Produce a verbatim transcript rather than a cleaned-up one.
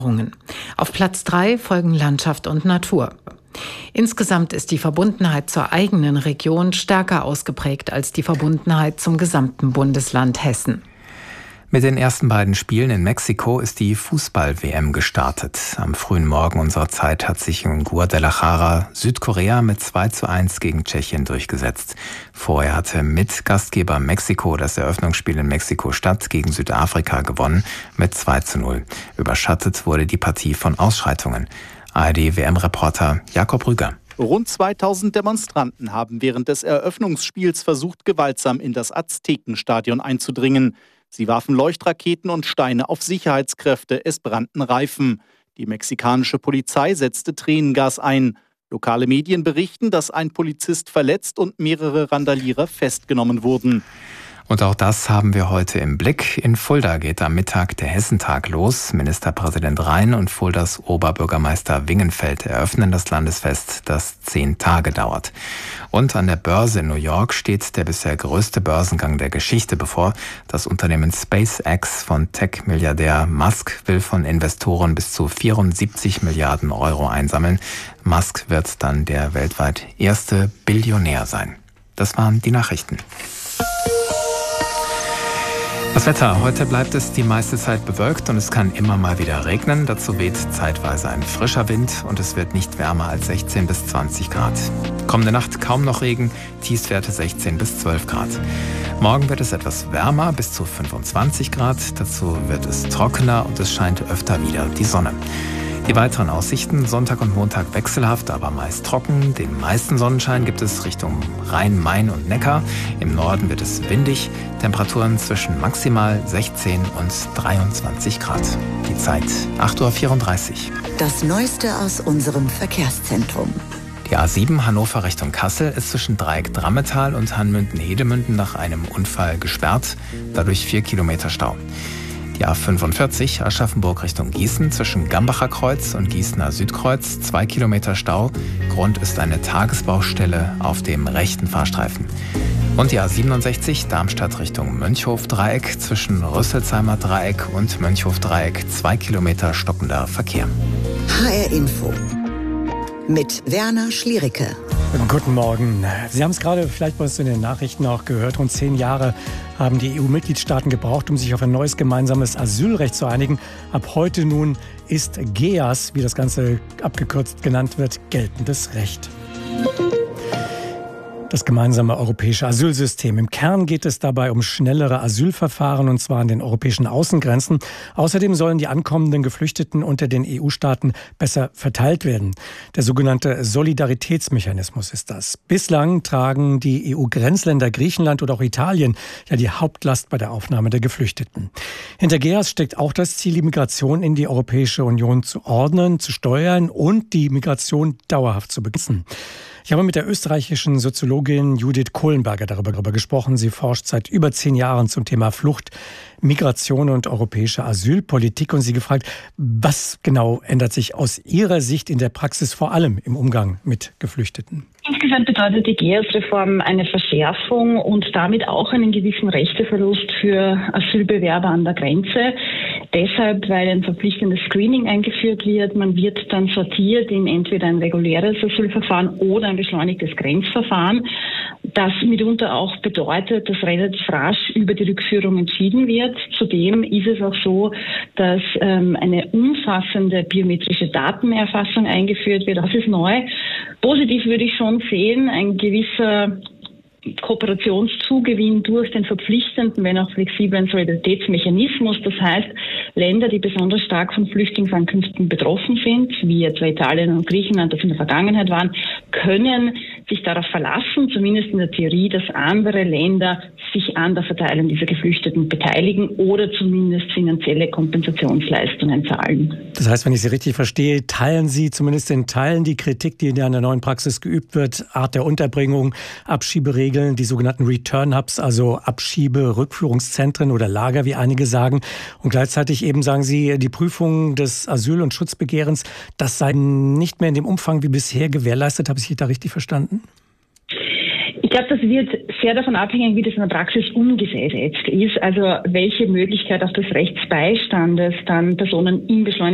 Auf Platz drei folgen Landschaft und Natur. Insgesamt ist die Verbundenheit zur eigenen Region stärker ausgeprägt als die Verbundenheit zum gesamten Bundesland Hessen. Mit den ersten beiden Spielen in Mexiko ist die Fußball-W M gestartet. Am frühen Morgen unserer Zeit hat sich in Guadalajara Südkorea mit zwei zu eins gegen Tschechien durchgesetzt. Vorher hatte Mitgastgeber Mexiko das Eröffnungsspiel in Mexiko-Stadt gegen Südafrika gewonnen mit zwei zu null. Überschattet wurde die Partie von Ausschreitungen. A R D-W M-Reporter Jakob Rüger. Rund zweitausend Demonstranten haben während des Eröffnungsspiels versucht, gewaltsam in das Aztekenstadion einzudringen. Sie warfen Leuchtraketen und Steine auf Sicherheitskräfte, es brannten Reifen. Die mexikanische Polizei setzte Tränengas ein. Lokale Medien berichten, dass ein Polizist verletzt und mehrere Randalierer festgenommen wurden. Und auch das haben wir heute im Blick. In Fulda geht am Mittag der Hessentag los. Ministerpräsident Rhein und Fuldas Oberbürgermeister Wingenfeld eröffnen das Landesfest, das zehn Tage dauert. Und an der Börse in New York steht der bisher größte Börsengang der Geschichte bevor. Das Unternehmen SpaceX von Tech-Milliardär Musk will von Investoren bis zu vierundsiebzig Milliarden Euro einsammeln. Musk wird dann der weltweit erste Billionär sein. Das waren die Nachrichten. Das Wetter. Heute bleibt es die meiste Zeit bewölkt und es kann immer mal wieder regnen. Dazu weht zeitweise ein frischer Wind und es wird nicht wärmer als sechzehn bis zwanzig Grad. Kommende Nacht kaum noch Regen, Tiefstwerte sechzehn bis zwölf Grad. Morgen wird es etwas wärmer, bis zu fünfundzwanzig Grad. Dazu wird es trockener und es scheint öfter wieder die Sonne. Die weiteren Aussichten: Sonntag und Montag wechselhaft, aber meist trocken. Den meisten Sonnenschein gibt es Richtung Rhein, Main und Neckar. Im Norden wird es windig. Temperaturen zwischen maximal sechzehn und dreiundzwanzig Grad. Die Zeit acht Uhr vierunddreißig. Das Neueste aus unserem Verkehrszentrum. Die A sieben Hannover Richtung Kassel ist zwischen Dreieck Drammetal und Hanmünden-Hedemünden nach einem Unfall gesperrt. Dadurch vier Kilometer Stau. Die A fünfundvierzig Aschaffenburg Richtung Gießen zwischen Gambacher Kreuz und Gießener Südkreuz, zwei Kilometer Stau. Grund ist eine Tagesbaustelle auf dem rechten Fahrstreifen. Und die A siebenundsechzig Darmstadt Richtung Mönchhof-Dreieck zwischen Rüsselsheimer Dreieck und Mönchhof-Dreieck, zwei Kilometer stockender Verkehr. H R Info mit Werner Schliericke. Guten Morgen. Sie haben es gerade vielleicht bei uns in den Nachrichten auch gehört. Rund zehn Jahre haben die E U-Mitgliedstaaten gebraucht, um sich auf ein neues gemeinsames Asylrecht zu einigen. Ab heute nun ist G E A S, wie das Ganze abgekürzt genannt wird, geltendes Recht. Das gemeinsame europäische Asylsystem. Im Kern geht es dabei um schnellere Asylverfahren, und zwar an den europäischen Außengrenzen. Außerdem sollen die ankommenden Geflüchteten unter den E U-Staaten besser verteilt werden. Der sogenannte Solidaritätsmechanismus ist das. Bislang tragen die E U-Grenzländer Griechenland oder auch Italien ja die Hauptlast bei der Aufnahme der Geflüchteten. Hinter G E A S steckt auch das Ziel, die Migration in die Europäische Union zu ordnen, zu steuern und die Migration dauerhaft zu begrenzen. Ich habe mit der österreichischen Soziologin Judith Kohlenberger darüber, darüber gesprochen. Sie forscht seit über zehn Jahren zum Thema Flucht, Migration und europäische Asylpolitik und sie gefragt, was genau ändert sich aus ihrer Sicht in der Praxis, vor allem im Umgang mit Geflüchteten? Insgesamt bedeutet die G E A S-Reform eine Verschärfung und damit auch einen gewissen Rechteverlust für Asylbewerber an der Grenze. Deshalb, weil ein verpflichtendes Screening eingeführt wird. Man wird dann sortiert in entweder ein reguläres Asylverfahren oder ein beschleunigtes Grenzverfahren. Das mitunter auch bedeutet, dass relativ rasch über die Rückführung entschieden wird. Zudem ist es auch so, dass ähm, eine umfassende biometrische Datenerfassung eingeführt wird. Das ist neu. Positiv würde ich schon sehen, ein gewisser Kooperationszugewinn durch den verpflichtenden, wenn auch flexiblen Solidaritätsmechanismus. Das heißt, Länder, die besonders stark von Flüchtlingsankünften betroffen sind, wie etwa Italien und Griechenland das in der Vergangenheit waren, können sich darauf verlassen, zumindest in der Theorie, dass andere Länder sich an der Verteilung dieser Geflüchteten beteiligen oder zumindest finanzielle Kompensationsleistungen zahlen. Das heißt, wenn ich Sie richtig verstehe, teilen Sie zumindest in Teilen die Kritik, die in der neuen Praxis geübt wird, Art der Unterbringung, Abschieberegeln, die sogenannten Return Hubs, also Abschiebe-Rückführungszentren oder Lager, wie einige sagen. Und gleichzeitig eben sagen Sie, die Prüfung des Asyl- und Schutzbegehrens, das sei nicht mehr in dem Umfang wie bisher gewährleistet. Habe ich Sie da richtig verstanden? Ich glaube, das wird sehr davon abhängen, wie das in der Praxis umgesetzt ist. Also welche Möglichkeit auch des Rechtsbeistandes dann Personen im beschleunigten